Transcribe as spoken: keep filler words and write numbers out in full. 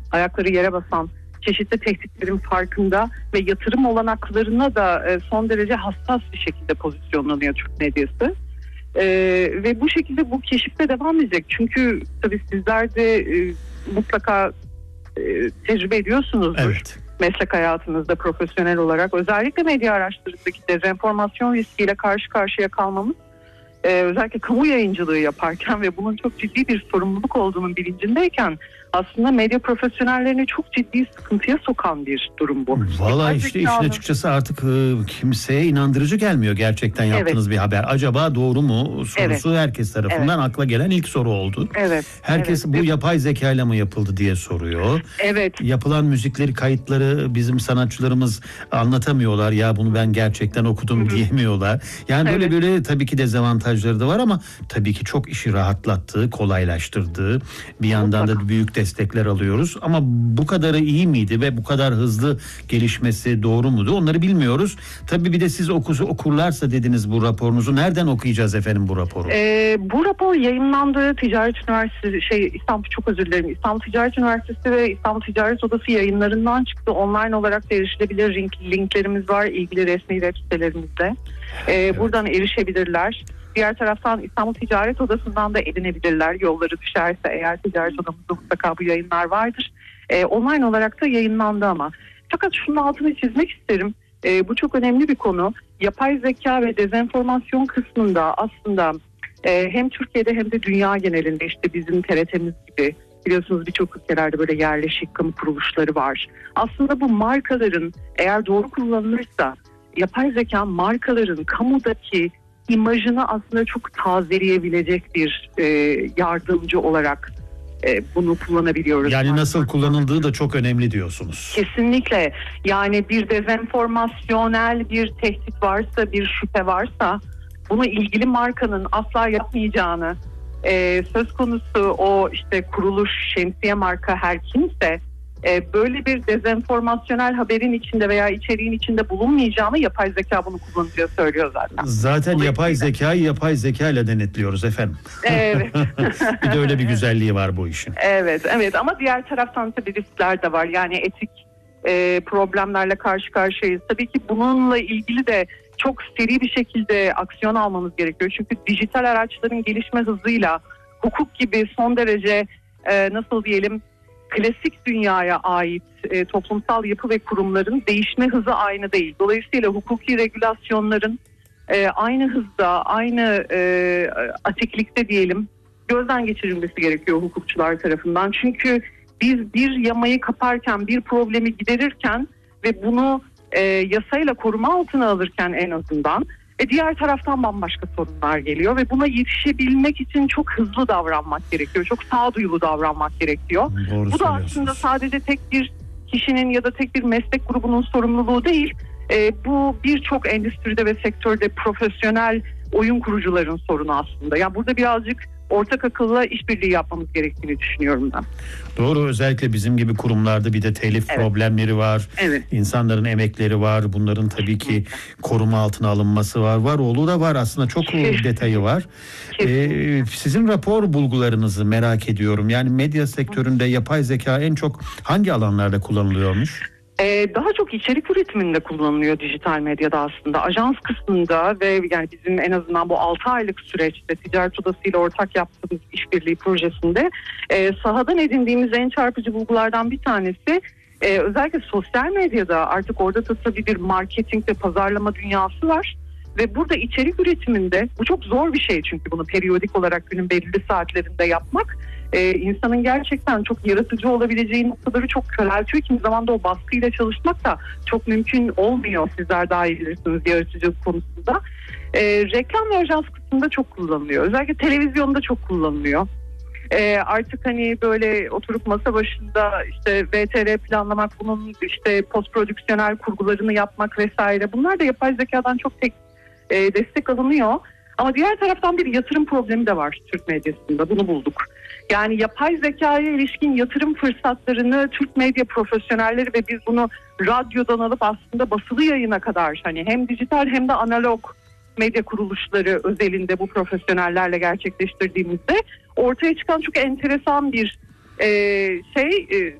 ayakları yere basan, çeşitli tehditlerin farkında ve yatırım olanaklarına da e, son derece hassas bir şekilde pozisyonlanıyor Türk medyası. E, ve bu şekilde bu keşifte devam edecek. Çünkü tabii sizler de e, mutlaka e, tecrübe ediyorsunuzdur. Evet. Meslek hayatınızda profesyonel olarak özellikle medya araştırıcısındaki dezenformasyon riskiyle karşı karşıya kalmamız, Ee, özellikle kamu yayıncılığı yaparken ve bunun çok ciddi bir sorumluluk olduğunun bilincindeyken aslında medya profesyonellerini çok ciddi sıkıntıya sokan bir durum bu. Valla işte işin açıkçası artık e, kimseye inandırıcı gelmiyor gerçekten yaptığınız evet. bir haber. Acaba doğru mu sorusu evet. herkes tarafından evet. akla gelen ilk soru oldu. Evet. Herkes evet. bu yapay zekayla mı yapıldı diye soruyor. Evet. Yapılan müzikleri, kayıtları bizim sanatçılarımız anlatamıyorlar. Ya bunu ben gerçekten okudum Hı-hı. diyemiyorlar. Yani böyle evet. böyle tabii ki dezavantajları da var ama tabii ki çok işi rahatlattığı, kolaylaştırdığı, bir yandan Mutlaka. da büyük destekler alıyoruz. Ama bu kadarı iyi miydi ve bu kadar hızlı gelişmesi doğru muydu? Onları bilmiyoruz. Tabii bir de siz okusu okurlarsa dediniz bu raporunuzu. Nereden okuyacağız efendim bu raporu? Ee, bu rapor yayınlandı. Ticaret Üniversitesi, şey İstanbul çok özür dilerim. İstanbul Ticaret Üniversitesi ve İstanbul Ticaret Odası yayınlarından çıktı. Online olarak da erişilebilir link, linklerimiz var ilgili resmi web sitelerimizde. Ee, evet. Buradan erişebilirler. Diğer taraftan İstanbul Ticaret Odası'ndan da edinebilirler. Yolları düşerse eğer Ticaret Odamızda mutlaka bu yayınlar vardır. Ee, online olarak da yayınlandı ama. Fakat şunun altını çizmek isterim. Ee, bu çok önemli bir konu. Yapay zeka ve dezenformasyon kısmında aslında e, hem Türkiye'de hem de dünya genelinde işte bizim T R T'miz gibi biliyorsunuz birçok ülkelerde böyle yerleşik kamu kuruluşları var. Aslında bu markaların eğer doğru kullanılırsa yapay zeka markaların kamudaki imajını aslında çok tazeleyebilecek bir e, yardımcı olarak e, bunu kullanabiliyoruz. Yani nasıl kullanıldığı da çok önemli diyorsunuz. Kesinlikle. Yani bir dezenformasyonel bir tehdit varsa, bir şüphe varsa bunu ilgili markanın asla yapmayacağını, e, söz konusu o işte kuruluş, şemsiye marka her kimse e, böyle bir dezenformasyonel haberin içinde veya içeriğin içinde bulunmayacağını yapay zeka bunu kullanıyor söylüyor zaten. Zaten yapay zekayı yapay zeka ile denetliyoruz efendim. Evet. Bir de öyle bir güzelliği var bu işin. Evet, evet ama diğer taraftan tabii riskler de var. Yani etik e, problemlerle karşı karşıyayız. Tabii ki bununla ilgili de çok seri bir şekilde aksiyon almamız gerekiyor. Çünkü dijital araçların gelişme hızıyla hukuk gibi son derece e, nasıl diyelim klasik dünyaya ait e, toplumsal yapı ve kurumların değişme hızı aynı değil. Dolayısıyla hukuki regülasyonların e, aynı hızda, aynı e, atiklikte diyelim gözden geçirilmesi gerekiyor hukukçular tarafından. Çünkü biz bir yamayı kaparken, bir problemi giderirken ve bunu e, yasayla koruma altına alırken en azından e, diğer taraftan bambaşka sorunlar geliyor ve buna yetişebilmek için çok hızlı davranmak gerekiyor. Çok sağduyulu davranmak gerekiyor. Doğru Bu da aslında sadece tek bir kişinin ya da tek bir meslek grubunun sorumluluğu değil. E, bu birçok endüstride ve sektörde profesyonel oyun kurucuların sorunu aslında. Yani burada birazcık ortak akılla işbirliği yapmamız gerektiğini düşünüyorum ben. Doğru, özellikle bizim gibi kurumlarda bir de telif evet. problemleri var. Evet. İnsanların emekleri var. Bunların tabii ki koruma altına alınması var. Var oğlu da var aslında çok Kesinlikle. detayı var. Ee, sizin rapor bulgularınızı merak ediyorum. Yani medya sektöründe yapay zeka en çok hangi alanlarda kullanılıyormuş? Ee, daha çok içerik üretiminde kullanılıyor dijital medyada aslında. Ajans kısmında ve yani bizim en azından bu altı aylık süreçte Ticaret Odası ile ortak yaptığımız işbirliği projesinde e, sahadan edindiğimiz en çarpıcı bulgulardan bir tanesi e, özellikle sosyal medyada artık orada da tabii bir marketing ve pazarlama dünyası var. Ve burada içerik üretiminde bu çok zor bir şey çünkü bunu periyodik olarak günün belirli saatlerinde yapmak e, insanın gerçekten çok yaratıcı olabileceği noktaları çok köreltiyor. Kimi zaman da o baskıyla çalışmak da çok mümkün olmuyor. Sizler daha iyi bilirsiniz yaratıcılık konusunda. E, reklam ve ajans kısmında çok kullanılıyor. Özellikle televizyonda çok kullanılıyor. E, artık hani böyle oturup masa başında işte V T R planlamak, bunun işte post prodüksiyonel kurgularını yapmak vesaire, bunlar da yapay zekadan çok tek E, destek alınıyor. Ama diğer taraftan bir yatırım problemi de var Türk medyasında. Bunu bulduk. Yani yapay zekaya ilişkin yatırım fırsatlarını Türk medya profesyonelleri ve biz bunu radyodan alıp aslında basılı yayına kadar hani hem dijital hem de analog medya kuruluşları özelinde bu profesyonellerle gerçekleştirdiğimizde ortaya çıkan çok enteresan bir e, şey e,